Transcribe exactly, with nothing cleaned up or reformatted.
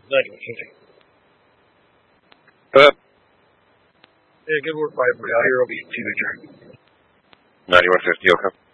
ninety-one fifty. Go ahead. Yeah, good work, by everybody out here. I'll be T V J. ninety-one fifty, okay.